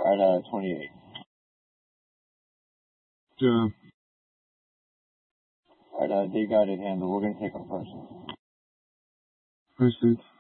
At 28. Yeah. Alright, they got it handled. We're gonna take them first. Proceed.